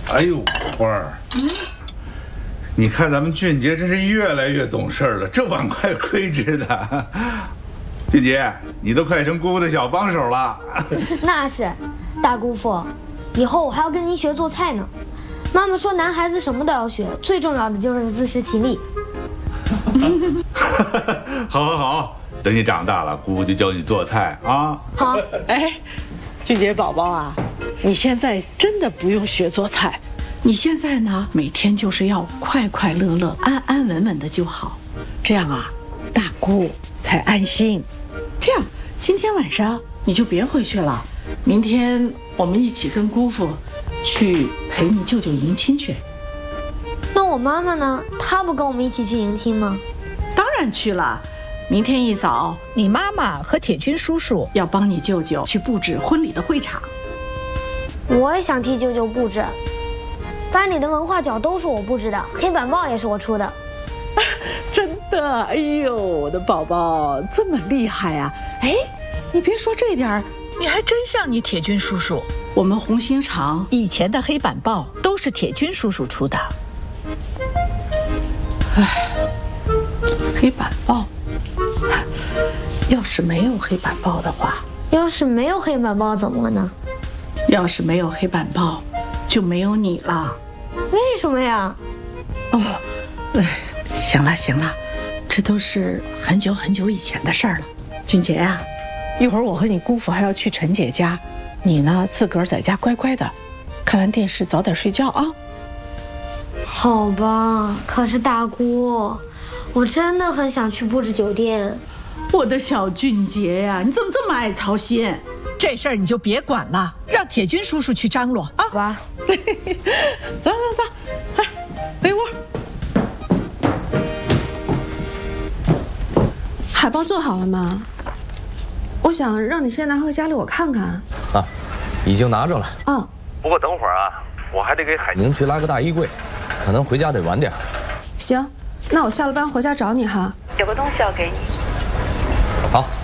哎呦，花儿，你看咱们俊杰真是越来越懂事了，这碗筷亏值的。俊杰，你都快成姑姑的小帮手了。 那是，大姑父，以后我还要跟您学做菜呢。妈妈说，男孩子什么都要学，最重要的就是自食其力。 好，等你长大了，姑姑就教你做菜啊。 好。 哎，俊杰宝宝啊，你现在真的不用学做菜，你现在呢，每天就是要快快乐乐、安安稳稳的就好，这样啊，大姑才安心。这样，今天晚上你就别回去了，明天我们一起跟姑父去陪你舅舅迎亲去。 那我妈妈呢？她不跟我们一起去迎亲吗？ 当然去了。明天一早，你妈妈和铁军叔叔要帮你舅舅去布置婚礼的会场。 我也想替舅舅布置。班里的文化角都是我布置的，黑板报也是我出的。 真的？哎呦，我的宝宝这么厉害啊！哎，你别说这点儿，你还真像你铁军叔叔。我们红星厂以前的黑板报都是铁军叔叔出的。哎，黑板报，要是没有黑板报的话， 要是没有黑板报怎么了呢？ 要是没有黑板报，就没有你了。 为什么呀？ 哦，行了，这都是很久很久以前的事儿了。俊杰呀，一会儿我和你姑父还要去陈姐家，你呢自个儿在家乖乖的，看完电视早点睡觉啊。 好吧，可是大姑，我真的很想去布置酒店。 我的小俊杰呀，你怎么这么爱操心？这事儿你就别管了，让铁军叔叔去张罗啊。 好吧， 走，哎，被窝。 海报做好了吗？我想让你先拿回家里我看看。 啊，已经拿着了。 哦， 不过等会儿啊，我还得给海宁去拉个大衣柜，可能回家得晚点。 行，那我下了班回家找你哈。 有个东西要给你。 好。